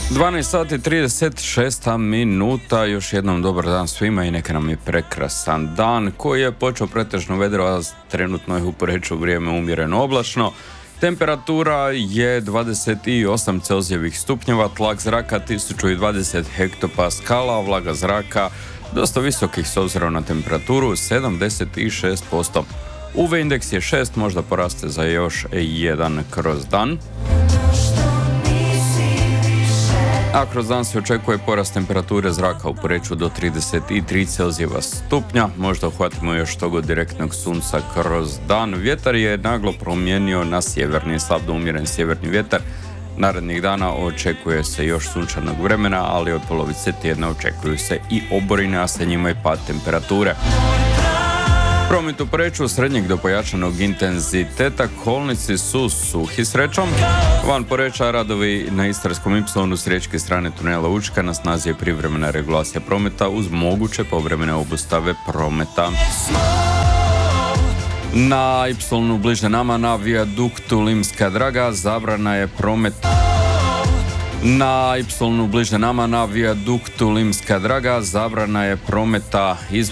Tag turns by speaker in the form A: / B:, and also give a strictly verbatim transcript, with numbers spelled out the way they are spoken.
A: dvanaest sati trideset šest minuta, još jednom dobar dan svima i neka nam je prekrasan dan koji je počeo pretežno vedro, a trenutno je u Poreču vrijeme umjereno oblačno. Temperatura je dvadeset osam Celzijevih stupnjeva, tlak zraka tisuću dvadeset hektopaskala, vlaga zraka dosta visokih s obzirom na temperaturu sedamdeset šest posto. U V indeks je šest, možda poraste za još jedan kroz dan. A kroz dan se očekuje porast temperature zraka u Poreču do trideset tri Celzijeva stupnja. Možda uhvatimo još toga direktnog sunca kroz dan. Vjetar je naglo promijenio na sjeverni, slab do umjeren sjeverni vjetar. Narednih dana očekuje se još sunčanog vremena, ali od polovice tjedna očekuju se i oborine, a sa njima i pad temperature. Promet u Poreču srednjeg do pojačanog intenziteta, kolnici su suhi srećom. Van Poreča radovi na Istarskom ipsilonu s riječke strane tunela Učka, na snazi je privremena regulacija prometa uz moguće povremene obustave prometa. Na Ipsilonu bliže nama na vijaduktu Limska Draga zabrana je promet. Na Ipsilonu bliže nama na vijaduktu Limska Draga zabrana je prometa iz